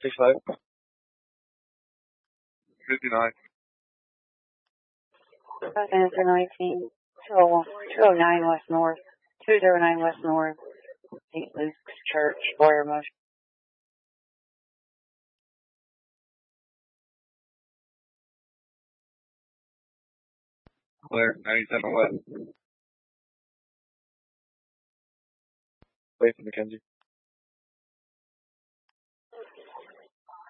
65. 59. Answer 19. 209 West North. 209 West North. St. Luke's Church, Boyer Motion. Clear. 97 West. Wait for Mackenzie.